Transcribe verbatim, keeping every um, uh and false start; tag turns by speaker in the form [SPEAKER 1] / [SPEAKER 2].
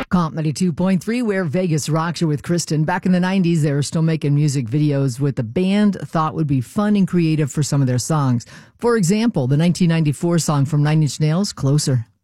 [SPEAKER 1] Comp ninety-two point three, where Vegas rocks you with Kristen. Back in the nineties, they were still making music videos with the band thought would be fun and creative for some of their songs. For example, the nineteen ninety-four song from Nine Inch Nails, Closer.